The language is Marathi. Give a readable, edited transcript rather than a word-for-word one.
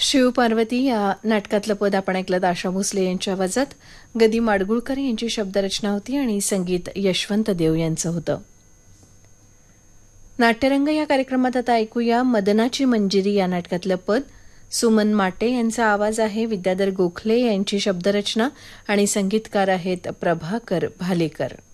शिवपार्वती या नाटकातलं पद आपण ऐकलं आशा भोसले यांच्या आवाजात. गदी माडगुळकर यांची शब्दरचना होती आणि संगीत यशवंत देव यांचं होतं. नाट्यरंग या कार्यक्रमात आता ऐकूया मदनाची मंजिरी या नाटकातलं पद. सुमन माटे यांचा आवाज आहे. विद्याधर गोखले यांची शब्दरचना आणि संगीतकार आहेत प्रभाकर भालेकर.